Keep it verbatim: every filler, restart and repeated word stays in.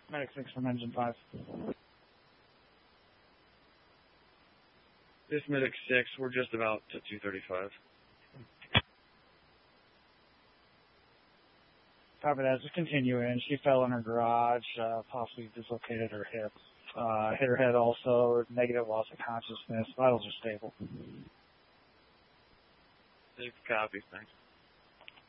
Medic six from engine five. This Medic six, we're just about to two thirty-five. Copy that. Just continue in. She fell in her garage, uh, possibly dislocated her hip. Uh, hit her head also, negative loss of consciousness. Vitals are stable. Copy, thanks.